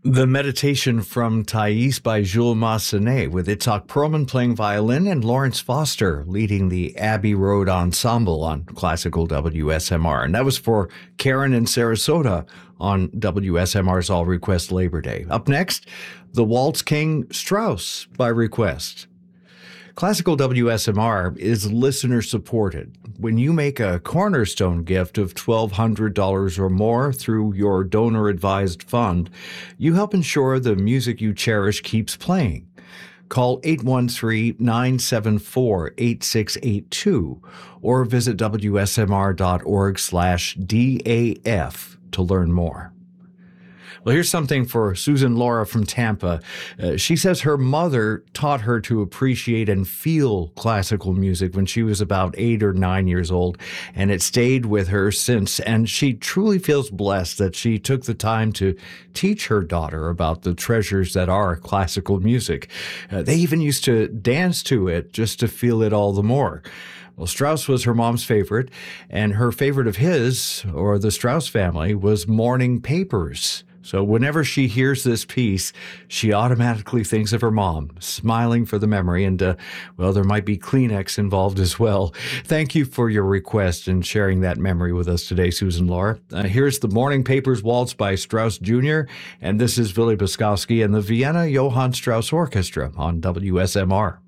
The Meditation from Thais by Jules Massenet, with Itzhak Perlman playing violin and Lawrence Foster leading the Abbey Road Ensemble on classical WSMR. And that was for Karen in Sarasota on WSMR's All Request Labor Day. Up next, the Waltz King Strauss by request. Classical WSMR is listener-supported. When you make a cornerstone gift of $1,200 or more through your donor-advised fund, you help ensure the music you cherish keeps playing. Call 813-974-8682 or visit WSMR.org/DAF to learn more. Well, here's something for Susan Laura from Tampa. She says her mother taught her to appreciate and feel classical music when she was about 8 or 9 years old, and it stayed with her since. And she truly feels blessed that she took the time to teach her daughter about the treasures that are classical music. They even used to dance to it just to feel it all the more. Well, Strauss was her mom's favorite, and her favorite of his, or the Strauss family, was Morning Papers. So whenever she hears this piece, she automatically thinks of her mom, smiling for the memory, and, there might be Kleenex involved as well. Thank you for your request and sharing that memory with us today, Susan Laura. Here's the Morning Papers Waltz by Strauss Jr., and this is Willie Boskowski and the Vienna Johann Strauss Orchestra on WSMR.